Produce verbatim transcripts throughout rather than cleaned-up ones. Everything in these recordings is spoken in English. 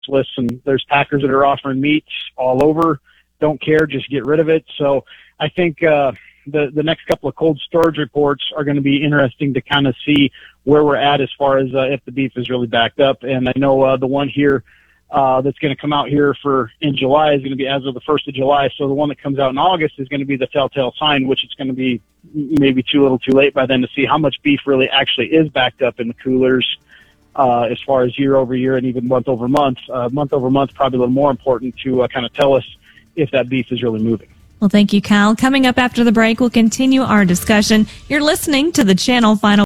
lists, and there's packers that are offering meat all over. Don't care, just get rid of it. So I think uh, the the next couple of cold storage reports are going to be interesting to kind of see where we're at as far as uh, if the beef is really backed up. And I know uh, the one here uh, that's going to come out here for in July is going to be as of the first of July. So the one that comes out in August is going to be the telltale sign, which is going to be maybe too little too late by then to see how much beef really actually is backed up in the coolers. Uh, as far as year over year and even month over month, uh, month over month, probably a little more important to uh, kind of tell us if that beef is really moving. Well, thank you, Kyle. Coming up after the break, we'll continue our discussion. You're listening to the Channel Final.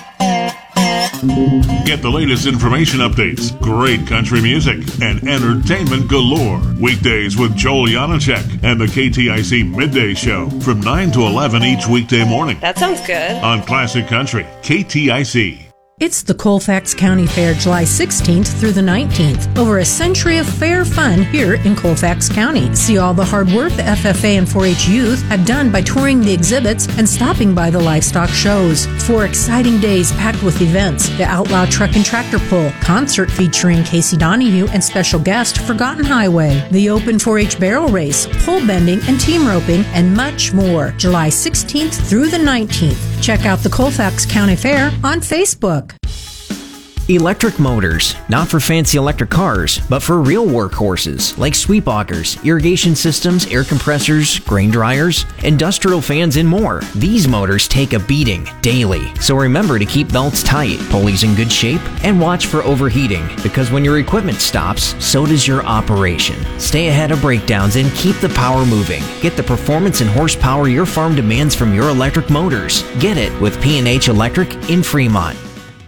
Get the latest information updates, great country music, and entertainment galore. Weekdays with Joel Janacek and the K T I C Midday Show from nine to eleven each weekday morning. That sounds good. On Classic Country, K T I C. It's the Colfax County Fair, July sixteenth through the nineteenth. Over a century of fair fun here in Colfax County. See all the hard work the F F A and four H youth have done by touring the exhibits and stopping by the livestock shows. Four exciting days packed with events. The Outlaw Truck and Tractor Pull, concert featuring Casey Donahue and special guest Forgotten Highway. The Open four H Barrel Race, pole bending and team roping, and much more. July sixteenth through the nineteenth. Check out the Colfax County Fair on Facebook. Electric motors, not for fancy electric cars, but for real workhorses like sweep augers, irrigation systems, air compressors, grain dryers, industrial fans, and more. These motors take a beating daily, so remember to keep belts tight, pulleys in good shape, and watch for overheating, because when your equipment stops, so does your operation. Stay ahead of breakdowns and keep the power moving. Get the performance and horsepower your farm demands from your electric motors. Get it with P and H Electric in Fremont.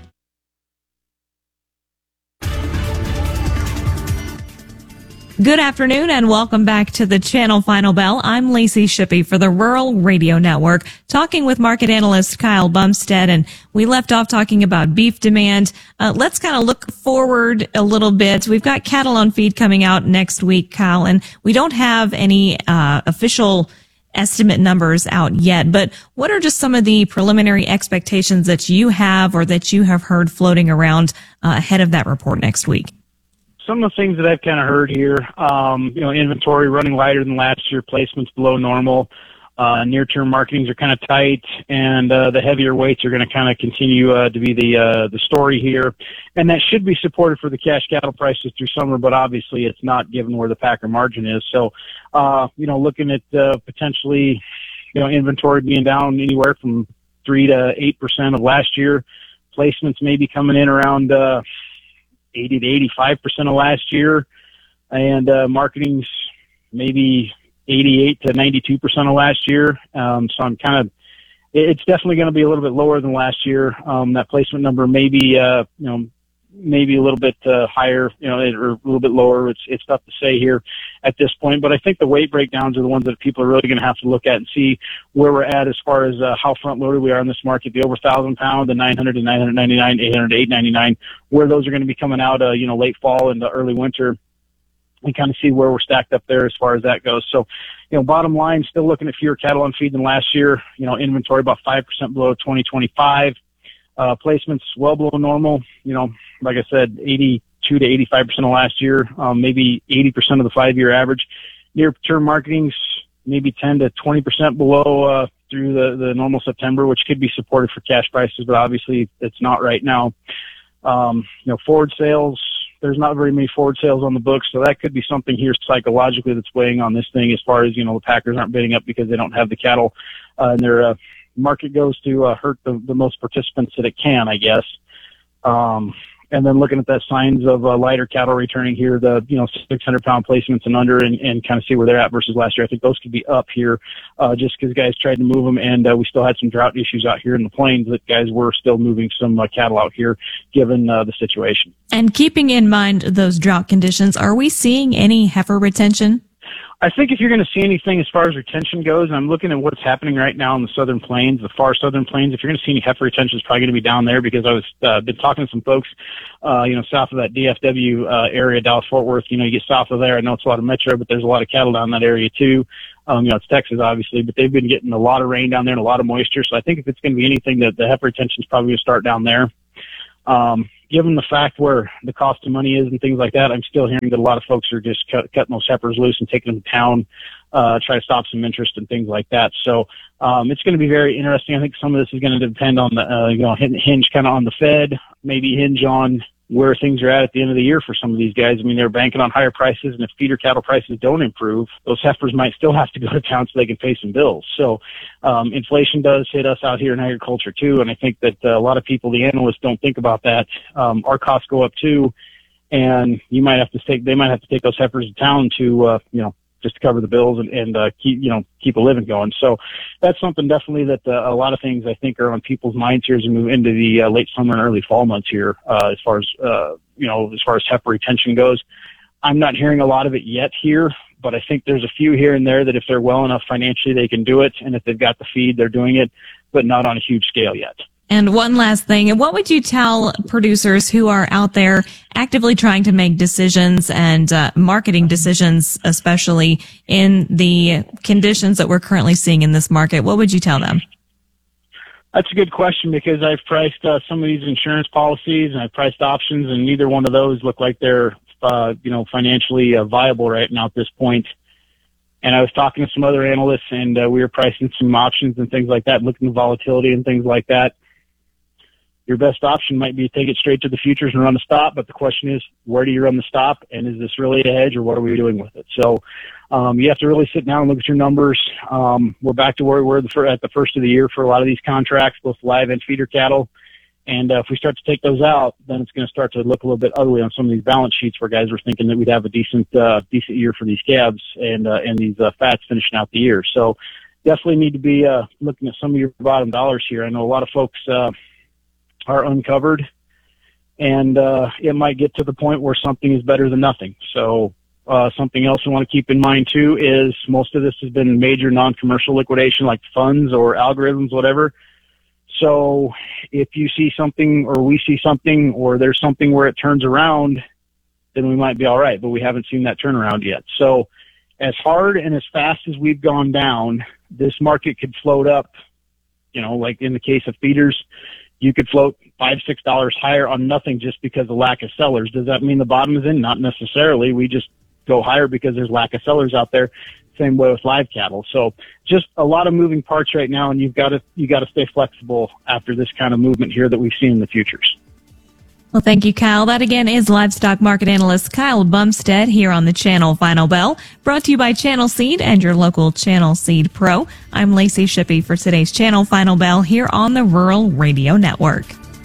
Good afternoon and welcome back to the Channel Final Bell. I'm Lacey Shippey for the Rural Radio Network, talking with market analyst Kyle Bumstead, and we left off talking about beef demand. Uh, let's kind of look forward a little bit. We've got cattle on feed coming out next week, Kyle, and we don't have any uh, official estimate numbers out yet, but what are just some of the preliminary expectations that you have or that you have heard floating around uh, ahead of that report next week? Some of the things that I've kind of heard here, um, you know, inventory running lighter than last year, placements below normal, uh, near-term marketings are kind of tight, and uh, the heavier weights are going to kind of continue uh, to be the uh, the story here, and that should be supported for the cash cattle prices through summer, but obviously it's not given where the packer margin is. So, uh, you know, looking at uh, potentially, you know, inventory being down anywhere from three to eight percent of last year, placements maybe coming in around Uh, eighty to eighty-five percent of last year, and uh, marketing's maybe eighty-eight to ninety-two percent of last year. Um, so I'm kind of, it's definitely going to be a little bit lower than last year. Um, that placement number may be, uh, you know, maybe a little bit uh, higher, you know, or a little bit lower. It's it's tough to say here at this point, but I think the weight breakdowns are the ones that people are really going to have to look at and see where we're at as far as uh, how front loaded we are in this market. The over one thousand pound, the nine hundred to nine ninety-nine, eight hundred to eight ninety-nine, where those are going to be coming out, uh, you know, late fall and the early winter, and kind of see where we're stacked up there as far as that goes. So, you know, bottom line, still looking at fewer cattle on feed than last year. You know, inventory about five percent below twenty twenty-five. Uh, placements well below normal. You know, like I said, eighty-two to eighty-five percent of last year, um, maybe eighty percent of the five-year average. Near-term marketings, maybe ten to twenty percent below uh, through the, the normal September, which could be supported for cash prices, but obviously it's not right now. Um, you know, forward sales, there's not very many forward sales on the books, so that could be something here psychologically that's weighing on this thing as far as, you know, the packers aren't bidding up because they don't have the cattle, uh, and their uh, market goes to uh, hurt the, the most participants that it can, I guess. Um, and then looking at that signs of uh, lighter cattle returning here, the, you know, six hundred pound placements and under, and, and kind of see where they're at versus last year. I think those could be up here, uh, just because guys tried to move them, and uh, we still had some drought issues out here in the plains that guys were still moving some uh, cattle out here given uh, the situation. And keeping in mind those drought conditions, are we seeing any heifer retention? I think if you're going to see anything as far as retention goes, and I'm looking at what's happening right now in the southern plains, the far southern plains, if you're going to see any heifer retention, it's probably going to be down there, because I was uh, been talking to some folks, uh, you know, south of that D F W uh, area, Dallas Fort Worth. You know, you get south of there. I know it's a lot of metro, but there's a lot of cattle down that area too. Um, you know, it's Texas obviously, but they've been getting a lot of rain down there and a lot of moisture. So I think if it's going to be anything, that the heifer retention is probably going to start down there. Um, given the fact where the cost of money is and things like that, I'm still hearing that a lot of folks are just cut, cutting those heifers loose and taking them to town, uh, try to stop some interest and things like that. So, um, it's going to be very interesting. I think some of this is going to depend on the, uh, you know, hinge kind of on the Fed, maybe hinge on where things are at at the end of the year for some of these guys. I mean, they're banking on higher prices, and if feeder cattle prices don't improve, those heifers might still have to go to town so they can pay some bills. So, um, inflation does hit us out here in agriculture too, and I think that uh, a lot of people, the analysts, don't think about that. Um, our costs go up too, and you might have to take, they might have to take those heifers to town to, uh, you know, just to cover the bills and, and uh, keep, you know, keep a living going. So that's something definitely that uh, a lot of things I think are on people's minds here as we move into the uh, late summer and early fall months here, uh, as far as, uh, you know, as far as heifer retention goes. I'm not hearing a lot of it yet here, but I think there's a few here and there that if they're well enough financially, they can do it. And if they've got the feed, they're doing it, but not on a huge scale yet. And one last thing, what would you tell producers who are out there actively trying to make decisions and uh, marketing decisions, especially in the conditions that we're currently seeing in this market? What would you tell them? That's a good question, because I've priced uh, some of these insurance policies and I've priced options, and neither one of those look like they're, uh, you know, financially uh, viable right now at this point. And I was talking to some other analysts, and uh, we were pricing some options and things like that, looking at volatility and things like that. Your best option might be to take it straight to the futures and run the stop, but the question is, where do you run the stop, and is this really a hedge, or what are we doing with it? So um, you have to really sit down and look at your numbers. Um, we're back to where we were the, at the first of the year for a lot of these contracts, both live and feeder cattle. And uh, if we start to take those out, then it's going to start to look a little bit ugly on some of these balance sheets where guys were thinking that we'd have a decent uh, decent year for these calves and uh, and these uh, fats finishing out the year. So definitely need to be uh, looking at some of your bottom dollars here. I know a lot of folks uh, are uncovered, and uh, it might get to the point where something is better than nothing. So uh, something else we want to keep in mind too is most of this has been major non-commercial liquidation, like funds or algorithms, whatever. So if you see something, or we see something, or there's something where it turns around, then we might be all right, but we haven't seen that turnaround yet. So as hard and as fast as we've gone down, this market could float up, you know, like in the case of feeders, you could float five, six dollars higher on nothing just because of lack of sellers. Does that mean the bottom is in? Not necessarily. We just go higher because there's lack of sellers out there. Same way with live cattle. So just a lot of moving parts right now, and you've got to you got to stay flexible after this kind of movement here that we've seen in the futures. Well, thank you, Kyle. That again is livestock market analyst Kyle Bumstead here on the Channel Final Bell, brought to you by Channel Seed and your local Channel Seed Pro. I'm Lacey Shippey for today's Channel Final Bell here on the Rural Radio Network.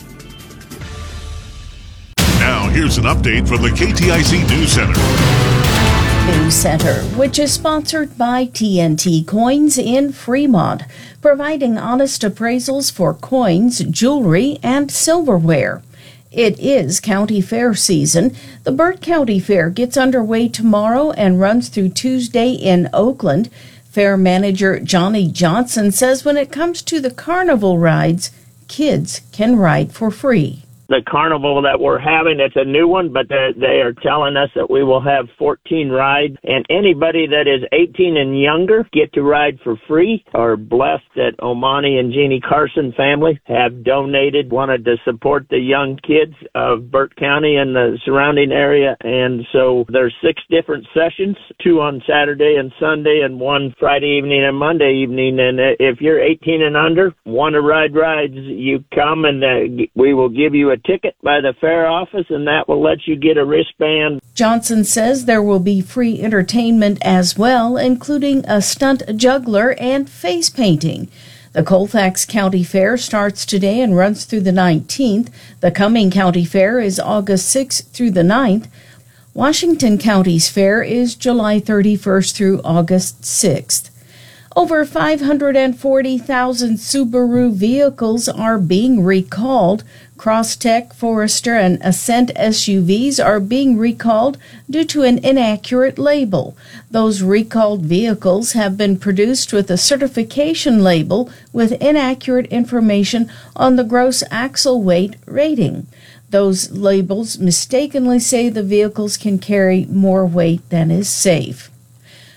Now, here's an update from the K T I C News Center. News Center, which is sponsored by T N T Coins in Fremont, providing honest appraisals for coins, jewelry, and silverware. It is county fair season. The Burt County Fair gets underway tomorrow and runs through Tuesday in Oakland. Fair manager Johnny Johnson says when it comes to the carnival rides, kids can ride for free. The carnival that we're having, it's a new one, but they are telling us that we will have fourteen rides, and anybody that is eighteen and younger get to ride for free. Are blessed that Omani and Jeannie Carson family have donated, wanted to support the young kids of Burt County and the surrounding area, and so there's six different sessions, two on Saturday and Sunday, and one Friday evening and Monday evening, and if you're eighteen and under, want to ride rides, you come and uh, we will give you a ticket by the fair office, and that will let you get a wristband. Johnson says there will be free entertainment as well, including a stunt juggler and face painting. The Colfax County Fair starts today and runs through the nineteenth. The Cumming County Fair is August sixth through the ninth. Washington County's fair is July thirty-first through August sixth. Over five hundred forty thousand Subaru vehicles are being recalled. Crosstech, Forester, and Ascent S U Vs are being recalled due to an inaccurate label. Those recalled vehicles have been produced with a certification label with inaccurate information on the gross axle weight rating. Those labels mistakenly say the vehicles can carry more weight than is safe.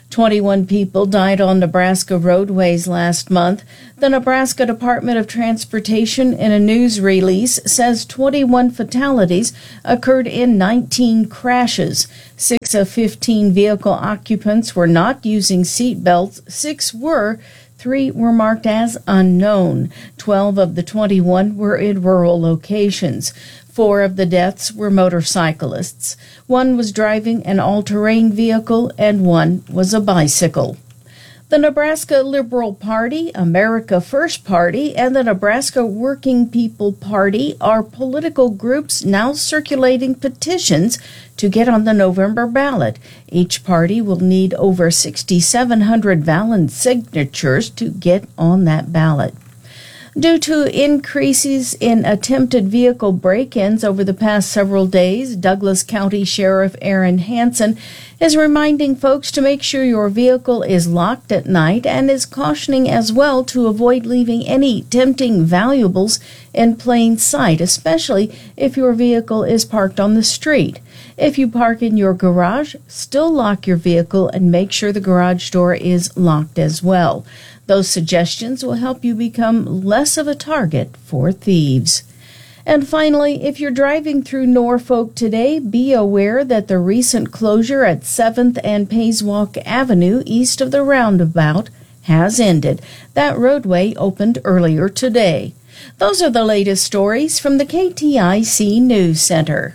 twenty-one people died on Nebraska roadways last month. The Nebraska Department of Transportation, in a news release, says twenty-one fatalities occurred in nineteen crashes. Six of fifteen vehicle occupants were not using seat belts. Six were. Three were marked as unknown. Twelve of the twenty-one were in rural locations. Four of the deaths were motorcyclists. One was driving an all-terrain vehicle, and one was a bicycle. The Nebraska Liberal Party, America First Party, and the Nebraska Working People Party are political groups now circulating petitions to get on the November ballot. Each party will need over six thousand seven hundred valid signatures to get on that ballot. Due to increases in attempted vehicle break-ins over the past several days, Douglas County Sheriff Aaron Hansen is reminding folks to make sure your vehicle is locked at night and is cautioning as well to avoid leaving any tempting valuables in plain sight, especially if your vehicle is parked on the street. If you park in your garage, still lock your vehicle and make sure the garage door is locked as well. Those suggestions will help you become less of a target for thieves. And finally, if you're driving through Norfolk today, be aware that the recent closure at seventh and Payswalk Avenue east of the roundabout has ended. That roadway opened earlier today. Those are the latest stories from the K T I C News Center.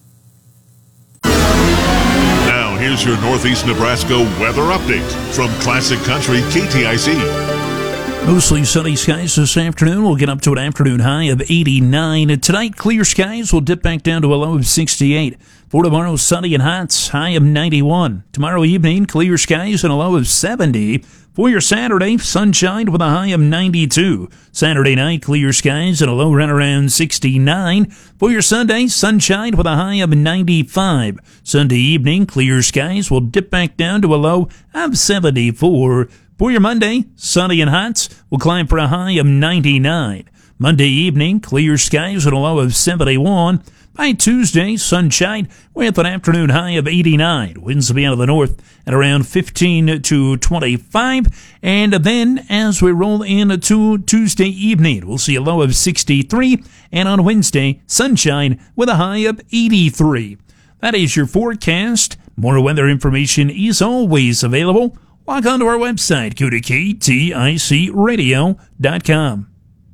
Now, here's your Northeast Nebraska weather update from Classic Country K T I C. Mostly sunny skies this afternoon. We'll get up to an afternoon high of eighty-nine. Tonight, clear skies will dip back down to a low of sixty-eight. For tomorrow, sunny and hot, high of ninety-one. Tomorrow evening, clear skies and a low of seventy. For your Saturday, sunshine with a high of ninety-two. Saturday night, clear skies and a low right around sixty-nine. For your Sunday, sunshine with a high of ninety-five. Sunday evening, clear skies will dip back down to a low of seventy-four. For your Monday, sunny and hot, will climb for a high of ninety-nine. Monday evening, clear skies and a low of seventy-one. By Tuesday, sunshine with an afternoon high of eighty-nine. Winds will be out of the north at around fifteen to twenty-five. And then as we roll into Tuesday evening, we'll see a low of sixty-three. And on Wednesday, sunshine with a high of eighty-three. That is your forecast. More weather information is always available. Log on to our website. Go to K T I C radio dot com.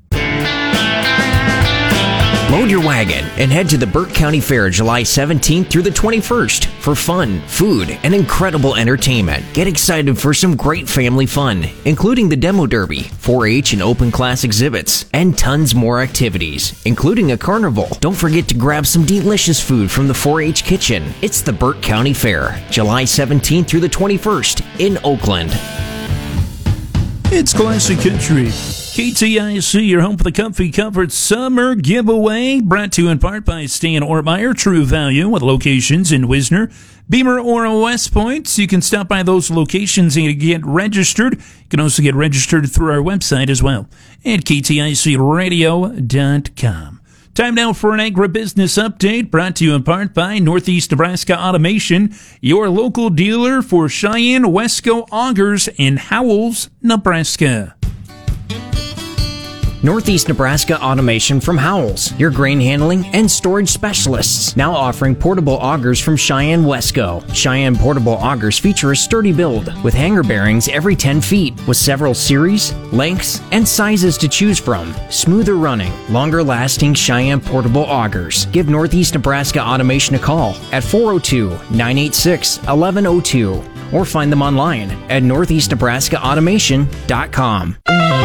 Load your wagon and head to the Burt County Fair July seventeenth through the twenty-first for fun, food, and incredible entertainment. Get excited for some great family fun, including the Demo Derby, four H and open class exhibits, and tons more activities, including a carnival. Don't forget to grab some delicious food from the four H kitchen. It's the Burt County Fair, July seventeenth through the twenty-first in Oakland. It's Classic Country. K T I C, your home for the Comfy Comfort Summer Giveaway, brought to you in part by Stan Ortmeyer, True Value, with locations in Wisner, Beamer, or West Point. You can stop by those locations and get registered. You can also get registered through our website as well at K T I C radio dot com. Time now for an agribusiness update, brought to you in part by Northeast Nebraska Automation, your local dealer for Cheyenne, Wesco Augers, and Howells, Nebraska. Northeast Nebraska Automation from Howells, your grain handling and storage specialists. Now offering portable augers from Cheyenne Wesco. Cheyenne portable augers feature a sturdy build with hanger bearings every ten feet with several series, lengths, and sizes to choose from. Smoother running, longer lasting Cheyenne portable augers. Give Northeast Nebraska Automation a call at four oh two, nine eight six, one one oh two or find them online at northeast nebraska automation dot com.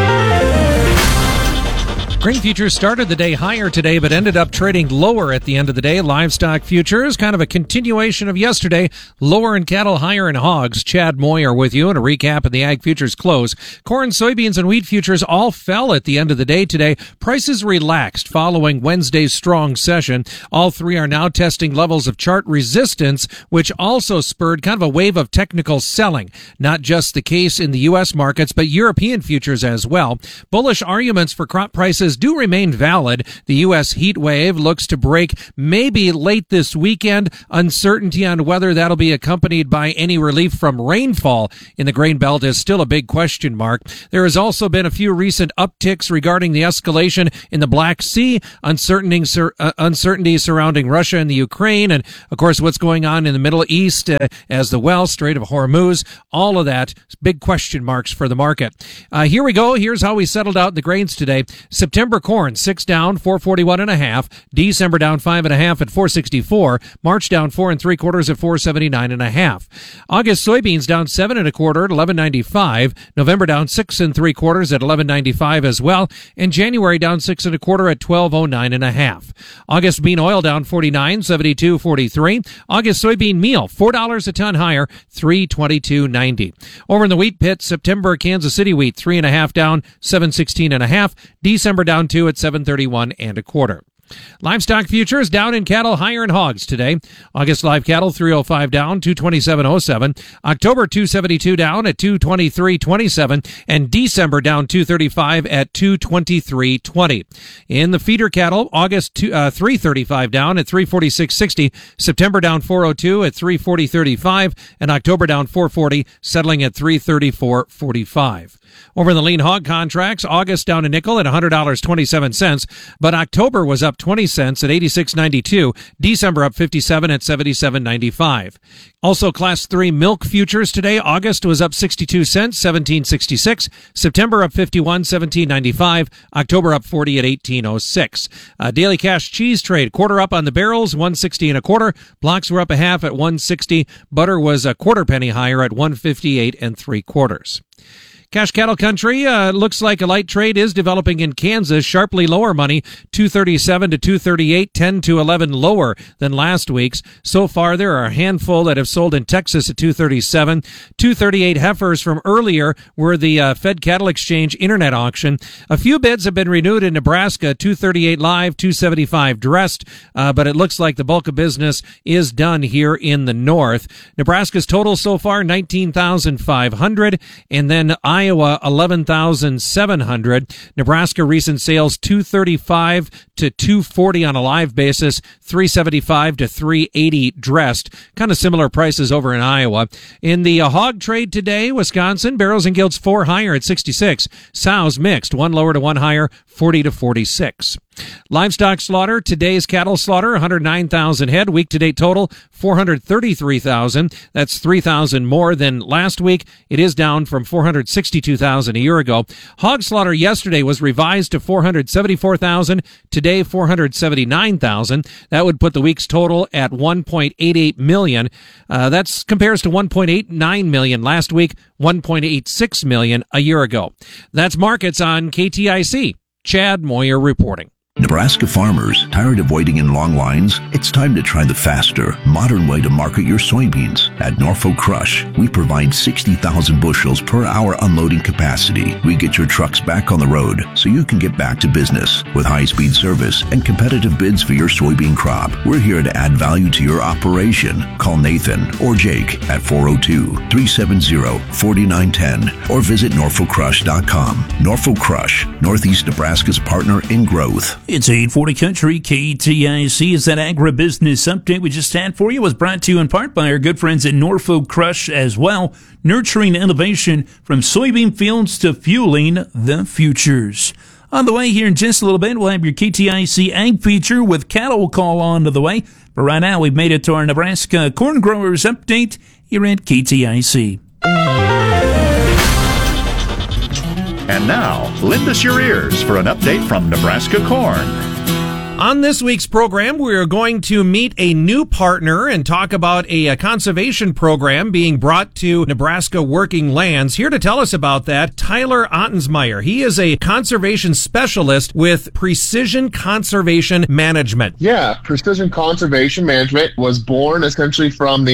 Grain futures started the day higher today, but ended up trading lower at the end of the day. Livestock futures, kind of a continuation of yesterday. Lower in cattle, higher in hogs. Chad Moyer with you, and a recap of the ag futures close. Corn, soybeans, and wheat futures all fell at the end of the day today. Prices relaxed following Wednesday's strong session. All three are now testing levels of chart resistance, which also spurred kind of a wave of technical selling. Not just the case in the U S markets, but European futures as well. Bullish arguments for crop prices prices do remain valid. The U S heat wave looks to break maybe late this weekend. Uncertainty on whether that'll be accompanied by any relief from rainfall in the grain belt is still a big question mark. There has also been a few recent upticks regarding the escalation in the Black Sea, uncertainty, sur- uh, uncertainty surrounding Russia and the Ukraine, and of course what's going on in the Middle East uh, as the well, Strait of Hormuz, all of that, big question marks for the market. Uh, here we go. Here's how we settled out in the grains today. September corn, six down, four forty-one and a half. December down five and a half at four sixty-four. March down four and three quarters at four seventy-nine and a half. August soybeans down seven and a quarter at eleven ninety-five. November down six and three quarters at eleven ninety-five as well. And January down six and a quarter at twelve oh nine and a half. August bean oil down forty-nine, seventy-two forty-three. August soybean meal, four dollars a ton higher, three twenty-two ninety. Over in the wheat pit, September Kansas City wheat, three and a half down, seven sixteen and a half. December down two at seven thirty-one and a quarter. Livestock futures down in cattle, higher in hogs today. August live cattle three oh five down, two twenty-seven oh seven. October two seventy-two down at two twenty-three twenty-seven, and December down two thirty-five at two twenty-three twenty. In the feeder cattle, August two, uh, three thirty-five down at three forty-six sixty. September down four oh two at three forty thirty-five, and October down four forty, settling at three thirty-four forty-five. Over in the lean hog contracts, August down a nickel at one hundred dollars and twenty-seven cents, but October was up twenty cents at eighty-six ninety-two, December up fifty-seven at seventy-seven ninety-five. Also, class three milk futures today, August was up sixty-two cents, seventeen sixty-six, September up fifty-one, seventeen ninety-five, October up forty at eighteen oh six. Uh, daily cash cheese trade, quarter up on the barrels, one sixty and a quarter, blocks were up a half at one sixty, butter was a quarter penny higher at one fifty-eight and three quarters. Cash cattle country, uh, looks like a light trade is developing in Kansas. Sharply lower money, two thirty-seven to two thirty-eight, ten to eleven lower than last week's. So far, there are a handful that have sold in Texas at two thirty-seven. two thirty-eight heifers from earlier were the uh, Fed Cattle Exchange internet auction. A few bids have been renewed in Nebraska, two thirty-eight live, two seventy-five dressed, uh, but it looks like the bulk of business is done here in the north. Nebraska's total so far, nineteen thousand five hundred, and then Iowa, eleven thousand seven hundred. Nebraska recent sales, two thirty-five to two forty on a live basis, three seventy-five to three eighty dressed. Kind of similar prices over in Iowa. In the uh, hog trade today, Wisconsin, barrels and gilts four higher at sixty-six. Sows mixed, one lower to one higher, forty to forty-six. Livestock slaughter, today's cattle slaughter, one hundred nine thousand head. Week-to-date total, four hundred thirty-three thousand. That's three thousand more than last week. It is down from four hundred sixty-two thousand a year ago. Hog slaughter yesterday was revised to four hundred seventy-four thousand. Today, four hundred seventy-nine thousand. That would put the week's total at one point eight eight million. Uh, that compares to one point eight nine million last week, one point eight six million a year ago. That's markets on K T I C. Chad Moyer reporting. Nebraska farmers, tired of waiting in long lines? It's time to try the faster, modern way to market your soybeans. At Norfolk Crush, we provide sixty thousand bushels per hour unloading capacity. We get your trucks back on the road so you can get back to business. With high-speed service and competitive bids for your soybean crop, we're here to add value to your operation. Call Nathan or Jake at four oh two, three seven zero, four nine one zero or visit norfolk crush dot com. Norfolk Crush, Northeast Nebraska's partner in growth. It's eight forty Country, K T I C. Is that agribusiness update we just had for you was brought to you in part by our good friends at Norfolk Crush as well, nurturing innovation from soybean fields to fueling the futures. On the way here in just a little bit, we'll have your K T I C Ag feature with cattle call on to the way. But right now, we've made it to our Nebraska Corn Growers update here at K T I C. And now, lend us your ears for an update from Nebraska Corn. On this week's program, we are going to meet a new partner and talk about a, a conservation program being brought to Nebraska working lands. Here to tell us about that, Tyler Ottensmeyer. He is a conservation specialist with Precision Conservation Management. Yeah, Precision Conservation Management was born essentially from the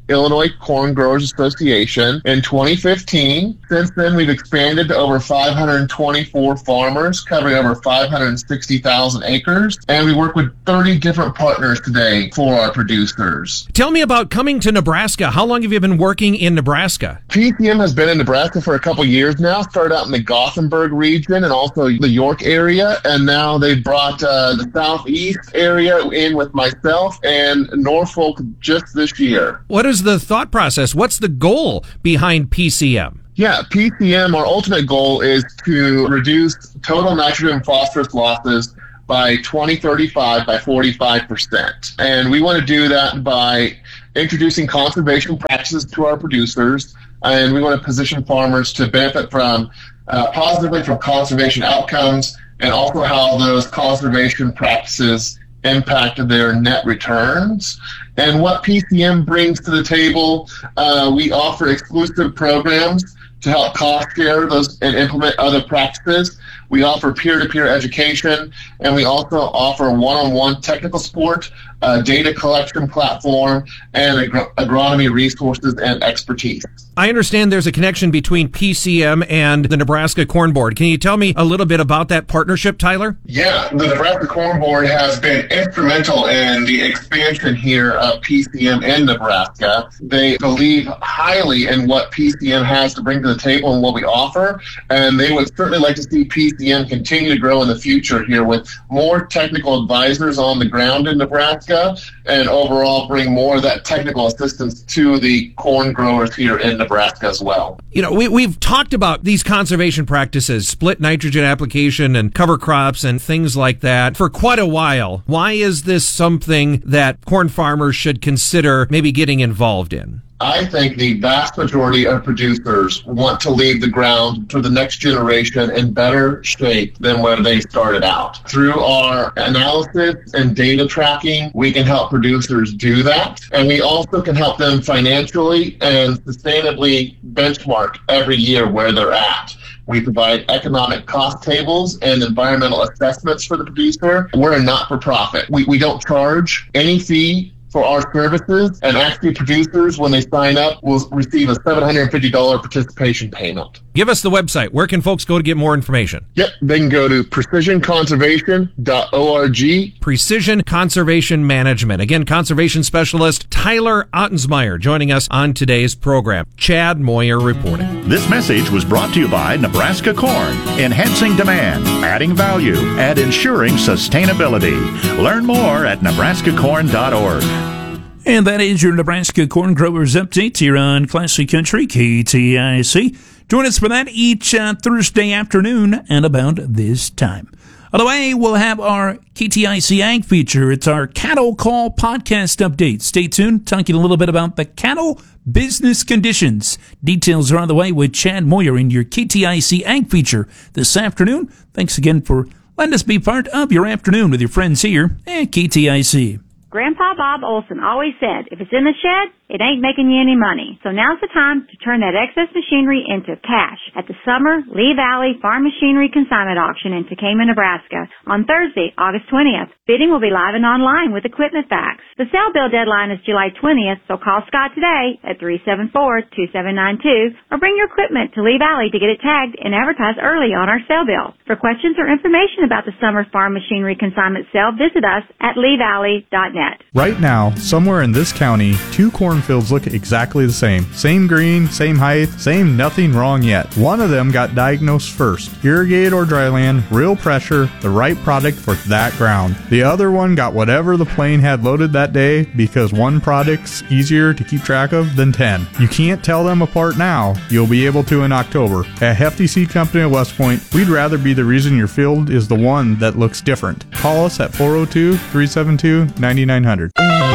Illinois Corn Growers Association in twenty fifteen. Since then, we've expanded to over five hundred twenty-four farmers, covering over five hundred sixty thousand acres, and we work with thirty different partners today for our producers. Tell me about coming to Nebraska. How long have you been working in Nebraska? P C M has been in Nebraska for a couple years now. Started out in the Gothenburg region and also the York area, and now they've brought uh, the southeast area in with myself and Norfolk just this year. What is the thought process? What's the goal behind P C M? Yeah, P C M, our ultimate goal is to reduce total nitrogen and phosphorus losses by twenty thirty-five by forty-five percent. And we want to do that by introducing conservation practices to our producers, and we want to position farmers to benefit from uh, positively from conservation outcomes and also how those conservation practices impact their net returns. And what P C M brings to the table, uh, we offer exclusive programs to help cost share those and implement other practices. We offer peer-to-peer education, and we also offer one-on-one technical support, a data collection platform, and agro- agronomy resources and expertise. I understand there's a connection between P C M and the Nebraska Corn Board. Can you tell me a little bit about that partnership, Tyler? Yeah, the Nebraska Corn Board has been instrumental in the expansion here of P C M in Nebraska. They believe highly in what P C M has to bring to the table and what we offer, and they would certainly like to see P C M continue to grow in the future here with more technical advisors on the ground in Nebraska and overall bring more of that technical assistance to the corn growers here in Nebraska as well. You know, we, we've talked about these conservation practices, split nitrogen application and cover crops and things like that for quite a while. Why is this something that corn farmers should consider maybe getting involved in? I think the vast majority of producers want to leave the ground for the next generation in better shape than where they started out. Through our analysis and data tracking, we can help producers do that. And we also can help them financially and sustainably benchmark every year where they're at. We provide economic cost tables and environmental assessments for the producer. We're a not-for-profit. We, we don't charge any fee for our services, and actually producers, when they sign up, will receive a seven hundred fifty dollars participation payment. Give us the website. Where can folks go to get more information? Yep, they can go to precision conservation dot org. Precision Conservation Management. Again, conservation specialist Tyler Ottensmeyer joining us on today's program. Chad Moyer reporting. This message was brought to you by Nebraska Corn, enhancing demand, adding value, and ensuring sustainability. Learn more at nebraska corn dot org. And that is your Nebraska Corn Growers Update here on Classic Country K T I C. Join us for that each uh, Thursday afternoon at about this time. On the way, we'll have our K T I C Ag feature. It's our Cattle Call podcast update. Stay tuned, talking a little bit about the cattle business conditions. Details are on the way with Chad Moyer in your K T I C Ag feature this afternoon. Thanks again for letting us be part of your afternoon with your friends here at K T I C. Grandpa Bob Olson always said, if it's in the shed, it ain't making you any money. So now's the time to turn that excess machinery into cash at the Summer Lee Valley Farm Machinery Consignment Auction in Tekamah, Nebraska on Thursday, August twentieth. Bidding will be live and online with equipment facts. The sale bill deadline is July twentieth, so call Scott today at three seven four, two seven nine two or bring your equipment to Lee Valley to get it tagged and advertised early on our sale bill. For questions or information about the Summer Farm Machinery Consignment Sale, visit us at lee valley dot net. Right now, somewhere in this county, two cornfields look exactly the same. Same green, same height, same nothing wrong yet. One of them got diagnosed first. Irrigated or dryland, real pressure, the right product for that ground. The other one got whatever the plane had loaded that day because one product's easier to keep track of than ten. You can't tell them apart now. You'll be able to in October. At Hefty Seed Company at West Point, we'd rather be the reason your field is the one that looks different. Call us at four oh two, three seven two, nine nine hundred.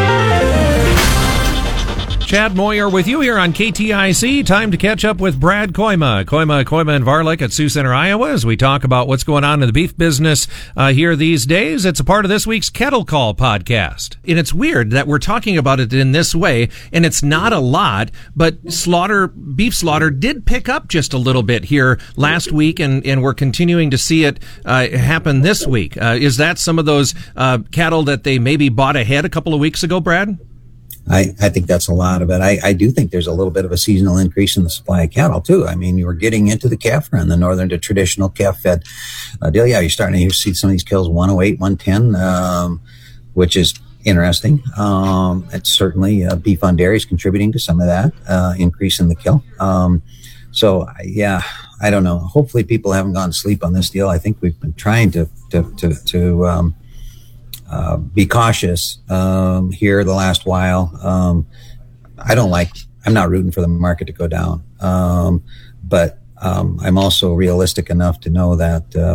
Chad Moyer with you here on K T I C. Time to catch up with Brad Koima. Koima, Koima and Varlick at Sioux Center, Iowa, as we talk about what's going on in the beef business uh, here these days. It's a part of this week's Kettle Call podcast. And it's weird that we're talking about it in this way, and it's not a lot, but slaughter, beef slaughter did pick up just a little bit here last week, and, and we're continuing to see it uh, happen this week. Uh, is that some of those uh, cattle that they maybe bought ahead a couple of weeks ago, Brad? I, I think that's a lot of it. I, I do think there's a little bit of a seasonal increase in the supply of cattle too. I mean, you were getting into the calf run, the northern to traditional calf fed uh, deal. Yeah, you're starting to see some of these kills one oh eight, one ten, um, which is interesting. Um, it's certainly uh, beef on dairy is contributing to some of that uh, increase in the kill. Um, so yeah, I don't know. Hopefully people haven't gone to sleep on this deal. I think we've been trying to to to, to um, Uh, be cautious um, here the last while. Um, I don't like, I'm not rooting for the market to go down. Um, but um, I'm also realistic enough to know that, uh,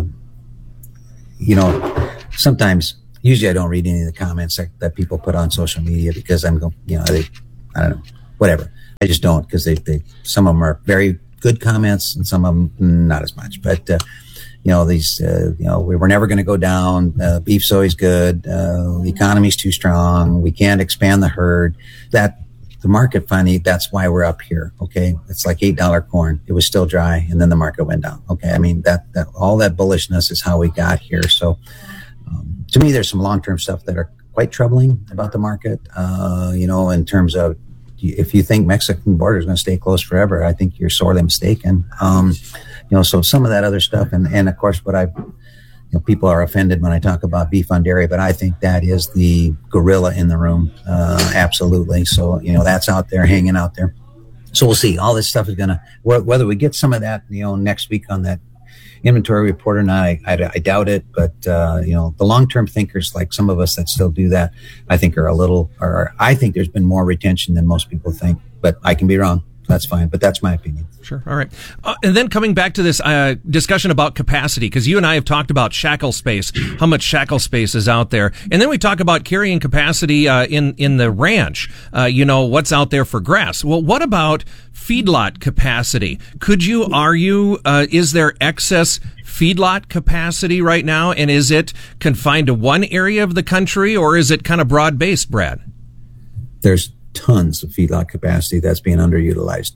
you know, sometimes, usually I don't read any of the comments that, that people put on social media because I'm going, you know, they, I don't know, whatever. I just don't because they, they, some of them are very good comments and some of them not as much. But, uh, you know, these, uh, you know, we were never going to go down. Uh, beef's always good. Uh, the economy's too strong. We can't expand the herd. That, the market finally, that's why we're up here. Okay. It's like eight dollar corn. It was still dry and then the market went down. Okay. I mean, that, that, all that bullishness is how we got here. So, um, to me, there's some long-term stuff that are quite troubling about the market. Uh, you know, in terms of, if you think Mexican border is going to stay closed forever, I think you're sorely mistaken. Um, You know, so some of that other stuff, and, and of course, what I, you know, people are offended when I talk about beef on dairy, but I think that is the gorilla in the room, uh, absolutely. So, you know, that's out there, hanging out there. So we'll see. All this stuff is going to, whether we get some of that, you know, next week on that inventory report or not, I, I, I doubt it. But, uh, you know, the long-term thinkers, like some of us that still do that, I think are a little, or I think there's been more retention than most people think, but I can be wrong. That's fine, but that's my opinion. Sure. All right. Uh, and then coming back to this uh, discussion about capacity, because you and I have talked about shackle space, how much shackle space is out there. And then we talk about carrying capacity uh, in, in the ranch, uh, you know, what's out there for grass. Well, what about feedlot capacity? Could you argue, uh, is there excess feedlot capacity right now? And is it confined to one area of the country, or is it kind of broad-based, Brad? There's tons of feedlot capacity that's being underutilized.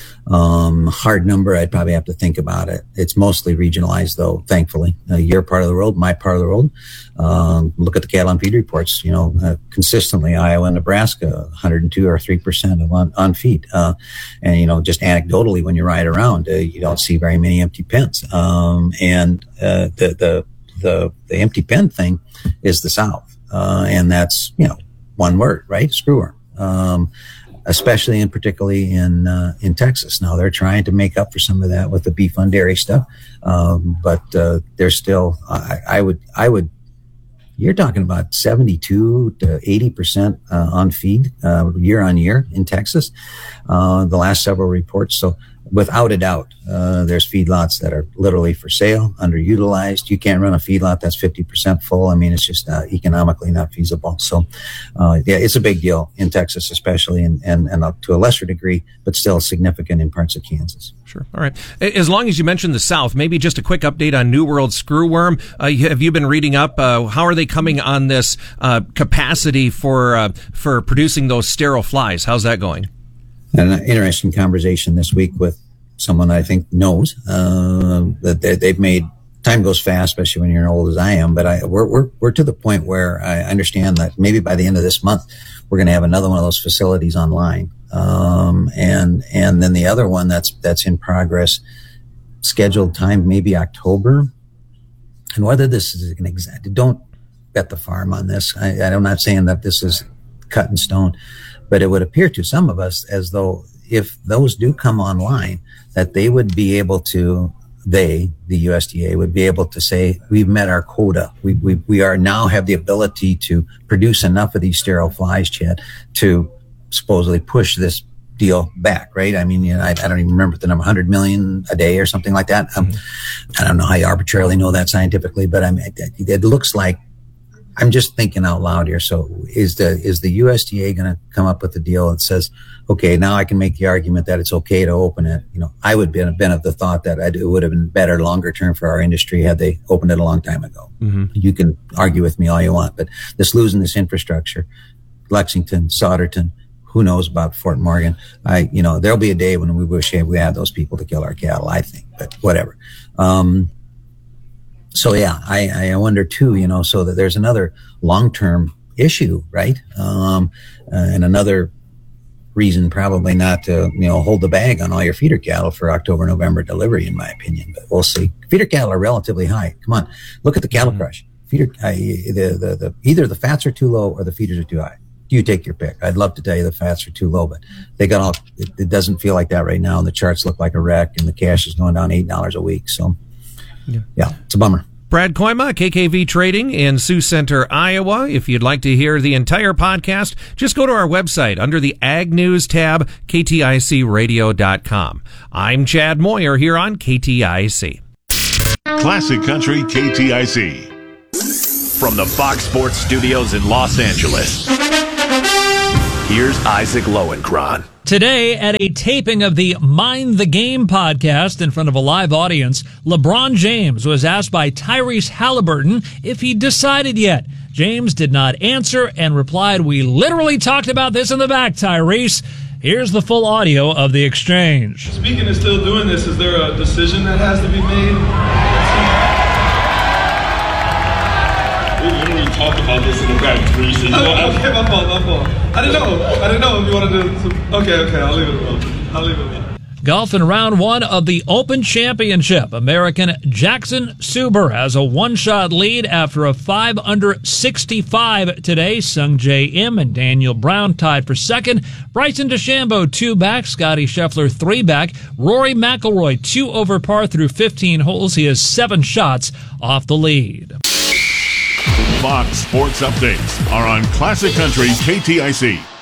Um, hard number, I'd probably have to think about it. It's mostly regionalized, though, thankfully. Uh, your part of the world, my part of the world. Um, look at the cattle on feed reports. You know, uh, consistently, Iowa and Nebraska, one hundred two or three percent of on, on feed. Uh, and, you know, just anecdotally, when you ride around, uh, you don't see very many empty pens. Um, and uh, the, the, the, the empty pen thing is the South. Uh, and that's, you know, one word, right? Screwworm. Um, especially and particularly in, uh, in Texas. Now they're trying to make up for some of that with the beef on dairy stuff. Um, but, uh, they're still, I, I would, I would, you're talking about seventy-two to eighty percent, uh, on feed, uh, year on year in Texas, uh, the last several reports. So without a doubt, uh, there's feedlots that are literally for sale, underutilized. You can't run a feedlot that's fifty percent full. I mean, it's just uh, economically not feasible. So, uh, yeah, it's a big deal in Texas, especially, and, and, and to a lesser degree, but still significant in parts of Kansas. Sure. All right. As long as you mentioned the South, maybe just a quick update on New World screwworm. Uh, have you been reading up? Uh, how are they coming on this uh, capacity for uh, for producing those sterile flies? How's that going? An interesting conversation this week with someone I think knows uh, that they, they've made. Time goes fast, especially when you're as old as I am. But I, we're we're we're to the point where I understand that maybe by the end of this month we're going to have another one of those facilities online, um, and and then the other one that's that's in progress, scheduled time maybe October. And whether this is an exact, don't bet the farm on this. I, I'm not saying that this is cut in stone, but it would appear to some of us as though if those do come online, that they would be able to, they, the U S D A, would be able to say, we've met our quota. We, we, we are now have the ability to produce enough of these sterile flies, Chad, to supposedly push this deal back, right? I mean, you know, I, I don't even remember the number, one hundred million a day or something like that. Um, mm-hmm. I don't know how you arbitrarily know that scientifically, but I mean, it, it looks like, I'm just thinking out loud here. So is the, is the U S D A going to come up with a deal that says, okay, now I can make the argument that it's okay to open it. You know, I would be, been of the thought that it would have been better longer term for our industry had they opened it a long time ago. Mm-hmm. You can argue with me all you want, but this losing this infrastructure, Lexington, Solderton, who knows about Fort Morgan? I, you know, there'll be a day when we wish we had those people to kill our cattle, I think, but whatever. Um, So yeah, I, I wonder too, you know, so that there's another long-term issue, right? Um, uh, and another reason probably not to, you know, hold the bag on all your feeder cattle for October, November delivery, in my opinion, but we'll see. Feeder cattle are relatively high. Come on, look at the cattle crush. Feeder, uh, the, the, the, either the fats are too low or the feeders are too high. You take your pick. I'd love to tell you the fats are too low, but they got all, it, it doesn't feel like that right now. And the charts look like a wreck and the cash is going down eight dollars a week. So yeah, yeah it's a bummer. Brad Koima, K K V Trading in Sioux Center, Iowa. If you'd like to hear the entire podcast, just go to our website under the Ag News tab, K T I C radio dot com. I'm Chad Moyer here on K T I C. Classic Country K T I C. From the Fox Sports Studios in Los Angeles, here's Isaac Lowenkron. Today, at a taping of the Mind the Game podcast in front of a live audience, LeBron James was asked by Tyrese Halliburton if he decided yet. James did not answer and replied, "We literally talked about this in the back, Tyrese." Here's the full audio of the exchange. Speaking of still doing this, is there a decision that has to be made? We literally talked about this in the back, Tyrese. You know, oh, okay, my fault, my fault. I didn't know. I didn't know if you wanted to. Okay, okay, I'll leave it alone. I'll leave it alone. Golf in round one of the Open Championship. American Jackson Suber has a one-shot lead after a five under sixty-five today. Sung J M and Daniel Brown tied for second. Bryson DeChambeau two back. Scotty Scheffler three back. Rory McIlroy two over par through fifteen holes. He has seven shots off the lead. Fox Sports Updates are on Classic Country K T I C.